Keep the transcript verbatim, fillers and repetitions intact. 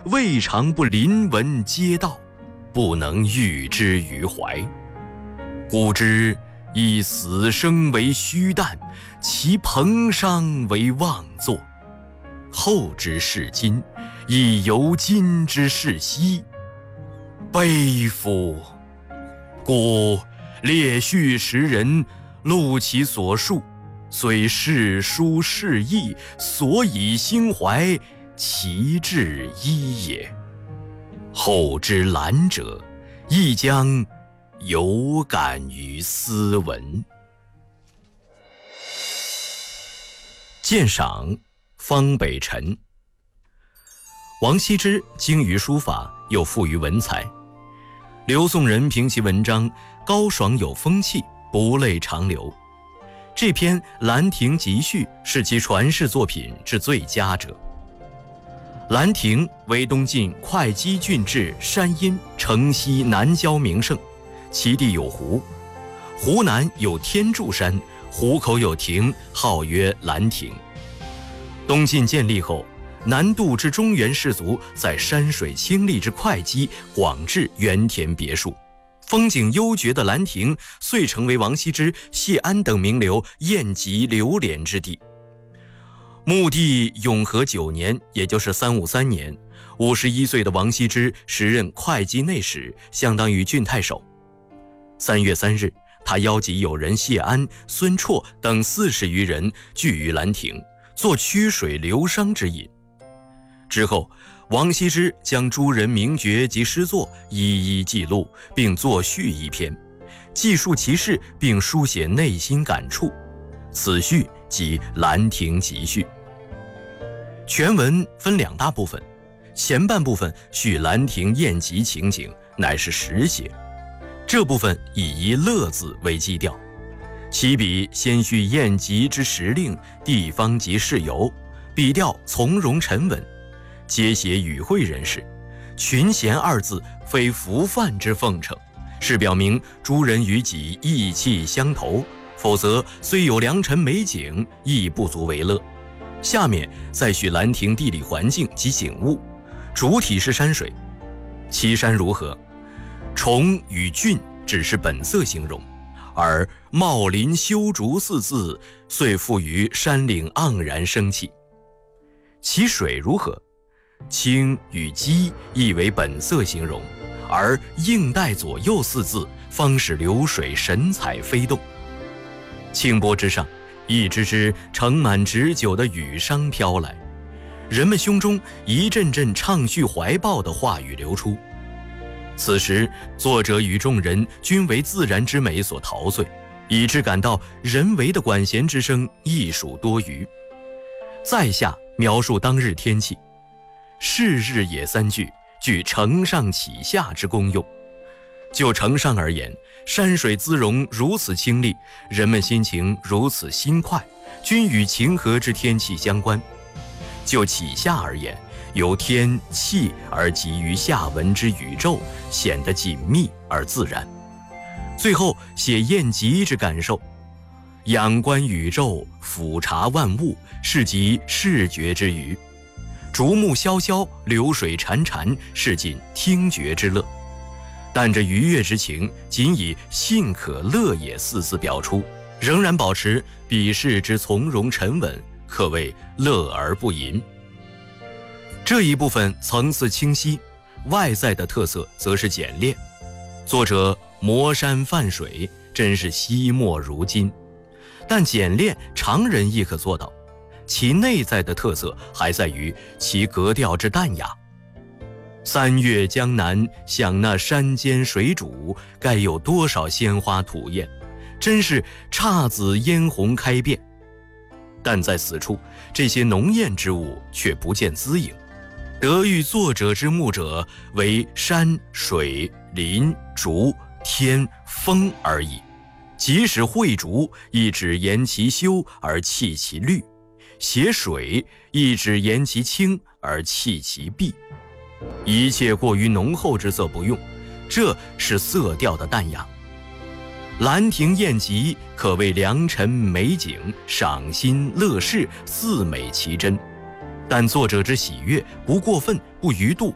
未尝不临闻皆道，不能喻之于怀。古之以死生为虚诞，其彭殇为妄作。后之视今，亦犹今之视昔。悲夫！故列叙时人，录其所述，虽世书事义，所以心怀，其志一也。后之览者，亦将有感于斯文。鉴赏方北辰。王羲之精于书法，又富于文采。刘宋人评其文章高爽有风气，不泪长流。这篇《兰亭集序》是其传世作品之最佳者。兰亭为东晋会稽郡治山阴、城西南郊名胜，其地有湖，湖南有天柱山，湖口有亭，号曰兰亭。东晋建立后，南渡之中原士族在山水清丽之会稽广置园田别墅，风景幽绝的兰亭遂成为王羲之、谢安等名流宴集流连之地。穆帝永和九年，也就是三五三年，五十一岁的王羲之时任会稽内史，相当于郡太守。三月三日，他邀集友人谢安、孙绰等四十余人聚于兰亭，作曲水流觞之饮。之后，王羲之将诸人名绝及诗作一一记录，并作序一篇，记述其事，并书写内心感触。此序即《兰亭集序》。全文分两大部分，前半部分叙兰亭宴集情景，乃是实写。这部分以一乐字为基调，其笔先叙宴集之时令、地方及事由，笔调从容沉稳，皆写与会人士。群贤二字非浮泛之奉承，是表明诸人与己意气相投，否则虽有良辰美景，亦不足为乐。下面再叙兰亭地理环境及景物，主体是山水。其山如何？重与峻只是本色形容，而茂林修竹四字遂赋予山岭盎然生气。其水如何？清与激亦为本色形容，而应带左右四字方使流水神采飞动。清波之上，一支支盛满纸酒的羽觞飘来，人们胸中一阵阵畅叙怀抱的话语流出。此时作者与众人均为自然之美所陶醉，以致感到人为的管弦之声亦属多余。在下描述当日天气，是日也三句，具承上启下之功用。就承上而言，山水姿容如此清丽，人们心情如此欣快，均与晴和之天气相关。就启下而言，由天气而及于下文之宇宙，显得紧密而自然。最后写宴集之感受，仰观宇宙，俯察万物，是即视觉之娱。竹木萧萧，流水潺潺，是尽听觉之乐。但这愉悦之情，仅以信可乐也四字表出，仍然保持笔势之从容沉稳，可谓乐而不淫。这一部分层次清晰，外在的特色则是简练。作者磨山泛水，真是惜墨如金。但简练常人亦可做到，其内在的特色还在于其格调之淡雅。三月江南，想那山间水煮，该有多少鲜花吐艳，真是姹紫嫣红开遍。但在此处，这些浓艳之物却不见姿影，得遇作者之目者为山水林竹天风而已。即使绘竹，亦只言其修而弃其绿；写水，亦只言其清而弃其碧。一切过于浓厚之色不用，这是色调的淡雅。兰亭宴集可谓良辰美景，赏心乐事，四美其真。但作者之喜悦不过分，不逾度，